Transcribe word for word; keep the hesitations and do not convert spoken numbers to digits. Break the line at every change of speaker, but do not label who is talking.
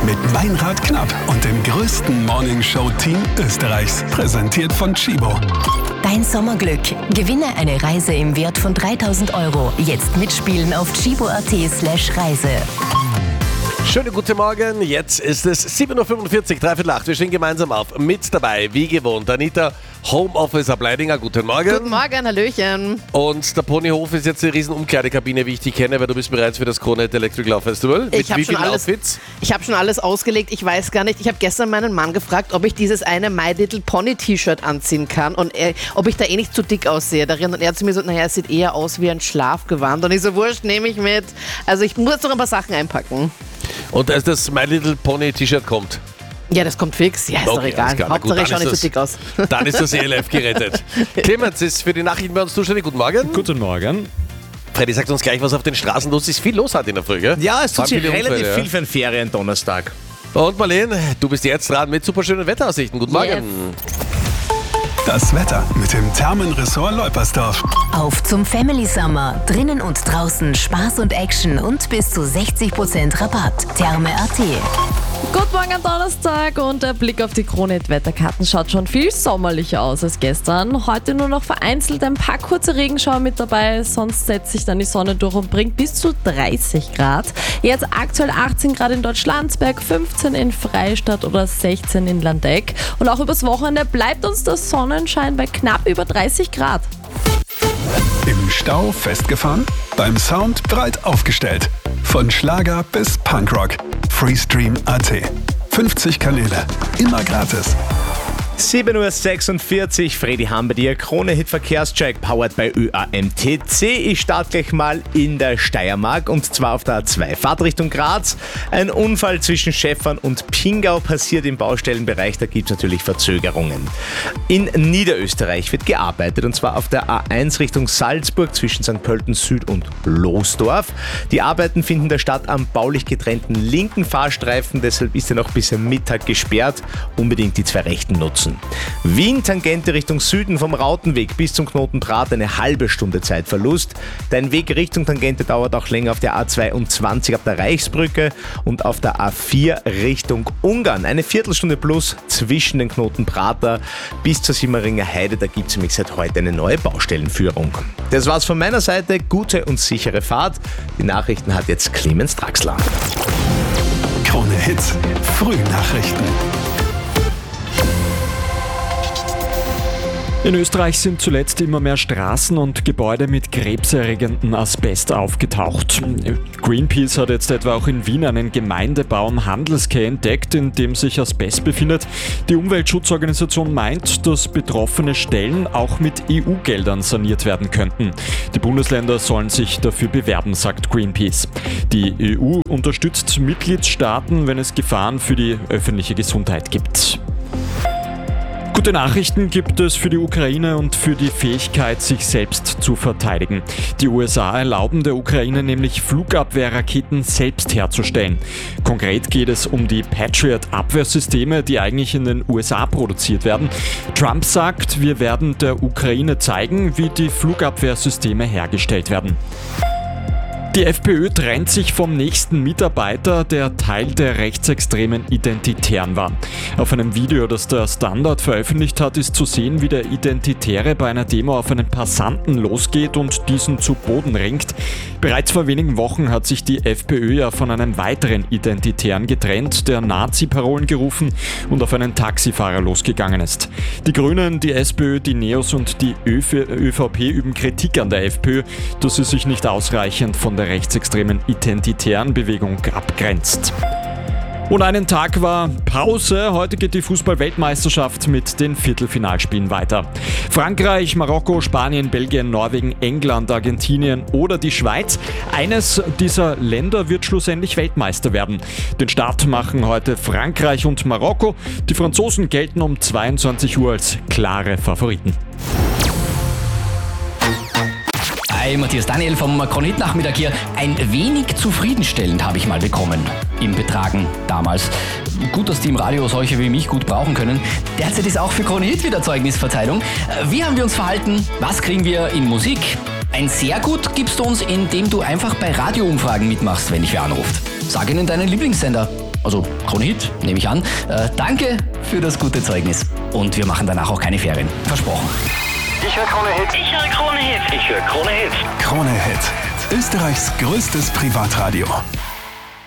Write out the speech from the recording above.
mit Meinrad Knapp und dem größten Morningshow-Team Österreichs. Präsentiert von Chibo.
Dein Sommerglück. Gewinne eine Reise im Wert von dreitausend Euro. Jetzt mitspielen auf chibo.at slash Reise.
Schönen guten Morgen, jetzt ist es sieben Uhr fünfundvierzig, dreiviertel acht. Wir stehen gemeinsam auf. Mit dabei, wie gewohnt, Anita, Homeoffice Ableidinger. Guten Morgen.
Guten Morgen, Hallöchen.
Und der Ponyhof ist jetzt eine riesen Umkleidekabine, wie ich dich kenne, weil du bist bereit für das Krone Electric Love Festival. Mit
ich habe schon, alles, hab schon alles ausgelegt, ich weiß gar nicht. Ich habe gestern meinen Mann gefragt, ob ich dieses eine My Little Pony T-Shirt anziehen kann und er, ob ich da eh nicht zu dick aussehe darin. Und er hat zu mir so, naja, es sieht eher aus wie ein Schlafgewand. Und ich so, wurscht, nehme ich mit. Also ich muss jetzt noch ein paar Sachen einpacken.
Und als das My Little Pony T-Shirt kommt?
Ja, das kommt fix. Ja, ist
okay,
doch egal.
Klar,
Hauptsache ich
gut,
schaue nicht
das,
so dick aus.
Dann ist das E L F gerettet. Clemens ist für die Nachrichten bei uns zuständig. Guten Morgen.
Guten Morgen.
Freddy sagt uns gleich, was auf den Straßen los ist. Viel los hat in der Früh, gell?
Ja, es tut sich relativ
Unfälle,
viel
ja.
für einen Ferien-Donnerstag.
Und Marlene, du bist jetzt dran mit super schönen Wetteraussichten. Guten Morgen.
Yes.
Das Wetter mit dem Thermenressort Leupersdorf.
Auf zum Family Summer. Drinnen und draußen Spaß und Action und bis zu sechzig Prozent Rabatt. Therme.at.
Guten Morgen am Donnerstag und der Blick auf die Krone-Wetterkarten schaut schon viel sommerlicher aus als gestern. Heute nur noch vereinzelt ein paar kurze Regenschauer mit dabei, sonst setzt sich dann die Sonne durch und bringt bis zu dreißig Grad. Jetzt aktuell achtzehn Grad in Deutschlandsberg, fünfzehn in Freistadt oder sechzehn in Landeck. Und auch übers Wochenende bleibt uns der Sonnenschein bei knapp über dreißig Grad.
Im Stau festgefahren? Beim Sound breit aufgestellt. Von Schlager bis Punkrock. Freestream Punkt A T. fünfzig Kanäle. Immer gratis.
sieben Uhr sechsundvierzig, Freddy Ham bei dir, Krone-Hit-Verkehrscheck, powered by Ö A M T C. Ich starte gleich mal in der Steiermark und zwar auf der A zwei, Fahrt Richtung Graz. Ein Unfall zwischen Schäffern und Pingau passiert im Baustellenbereich, da gibt es natürlich Verzögerungen. In Niederösterreich wird gearbeitet und zwar auf der A eins Richtung Salzburg zwischen Sankt Pölten Süd und Losdorf. Die Arbeiten finden der Stadt am baulich getrennten linken Fahrstreifen, deshalb ist er noch bis am Mittag gesperrt. Unbedingt die zwei rechten nutzen. Wien, Tangente Richtung Süden vom Rautenweg bis zum Knoten Prat eine halbe Stunde Zeitverlust. Dein Weg Richtung Tangente dauert auch länger auf der A zweiundzwanzig ab der Reichsbrücke und auf der A vier Richtung Ungarn. Eine Viertelstunde plus zwischen den Knoten Prater bis zur Simmeringer Heide. Da gibt es nämlich seit heute eine neue Baustellenführung. Das war's von meiner Seite. Gute und sichere Fahrt. Die Nachrichten hat jetzt Clemens Draxler.
Krone Hits. Frühnachrichten.
In Österreich sind zuletzt immer mehr Straßen und Gebäude mit krebserregenden Asbest aufgetaucht. Greenpeace hat jetzt etwa auch in Wien einen Gemeindebau am Handelskeh entdeckt, in dem sich Asbest befindet. Die Umweltschutzorganisation meint, dass betroffene Stellen auch mit E U-Geldern saniert werden könnten. Die Bundesländer sollen sich dafür bewerben, sagt Greenpeace. Die E U unterstützt Mitgliedstaaten, wenn es Gefahren für die öffentliche Gesundheit gibt. Gute Nachrichten gibt es für die Ukraine und für die Fähigkeit, sich selbst zu verteidigen. Die U S A erlauben der Ukraine nämlich Flugabwehrraketen selbst herzustellen. Konkret geht es um die Patriot-Abwehrsysteme, die eigentlich in den U S A produziert werden. Trump sagt, wir werden der Ukraine zeigen, wie die Flugabwehrsysteme hergestellt werden. Die FPÖ trennt sich vom nächsten Mitarbeiter, der Teil der rechtsextremen Identitären war. Auf einem Video, das der Standard veröffentlicht hat, ist zu sehen, wie der Identitäre bei einer Demo auf einen Passanten losgeht und diesen zu Boden ringt. Bereits vor wenigen Wochen hat sich die FPÖ ja von einem weiteren Identitären getrennt, der Nazi-Parolen gerufen und auf einen Taxifahrer losgegangen ist. Die Grünen, die SPÖ, die Neos und die ÖVP üben Kritik an der FPÖ, dass sie sich nicht ausreichend von der rechtsextremen identitären Bewegung abgrenzt. Und einen Tag war Pause. Heute geht die Fußball-Weltmeisterschaft mit den Viertelfinalspielen weiter. Frankreich, Marokko, Spanien, Belgien, Norwegen, England, Argentinien oder die Schweiz. Eines dieser Länder wird schlussendlich Weltmeister werden. Den Start machen heute Frankreich und Marokko. Die Franzosen gelten um zweiundzwanzig Uhr als klare Favoriten.
Hi, Matthias Daniel vom Krone-Hit-Nachmittag hier. Ein wenig zufriedenstellend habe ich mal bekommen im Betragen damals. Gut, dass die im Radio solche wie mich gut brauchen können. Derzeit ist auch für Krone-Hit wieder Zeugnisverteilung. Wie haben wir uns verhalten? Was kriegen wir in Musik? Ein sehr gut gibst du uns, indem du einfach bei Radioumfragen mitmachst, wenn dich wer anruft. Sag ihnen deinen Lieblingssender. Also Krone Hit, nehme ich an. Äh, danke für das gute Zeugnis. Und wir machen danach auch keine Ferien. Versprochen.
Ich höre Krone Hit.
Ich höre Krone Hit.
Ich höre Krone Hit.
Krone Hit. Österreichs größtes Privatradio.